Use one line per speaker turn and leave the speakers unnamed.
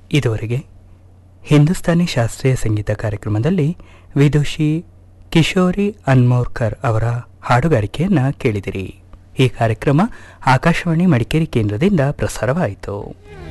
ಇದುವರೆಗೆ ಹಿಂದೂಸ್ತಾನಿ ಶಾಸ್ತ್ರೀಯ ಸಂಗೀತ ಕಾರ್ಯಕ್ರಮದಲ್ಲಿ ವಿದುಷಿ ಕಿಶೋರಿ ಅನ್ಮೋರ್ಕರ್ ಅವರ ಹಾಡುಗಾರಿಕೆಯನ್ನು ಕೇಳಿದಿರಿ. ಈ ಕಾರ್ಯಕ್ರಮ ಆಕಾಶವಾಣಿ ಮಡಿಕೇರಿ ಕೇಂದ್ರದಿಂದ ಪ್ರಸಾರವಾಯಿತು.